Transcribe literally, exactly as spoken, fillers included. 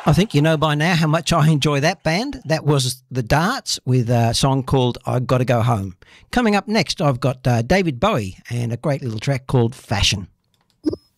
I think you know by now how much I enjoy that band. That was The Darts with a song called I Gotta Go Home. Coming up next, I've got uh, David Bowie and a great little track called Fashion.